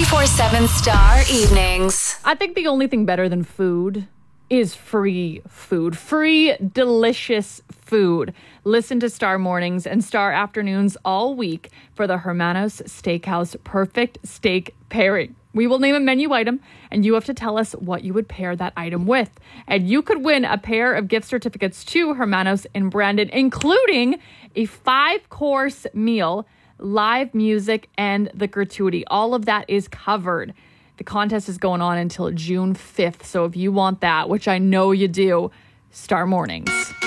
24/7 Star Evenings. I think the only thing better than food is free food. Free, delicious food. Listen to Star Mornings and Star Afternoons all week for the Hermanos Steakhouse Perfect Steak Pairing. We will name a menu item, and you have to tell us what you would pair that item with. And you could win a pair of gift certificates to Hermanos in Brandon, including a 5-course meal, live music, and the gratuity. All of that is covered. The contest is going on until June 5th. So if you want that, which I know you do, Star Mornings.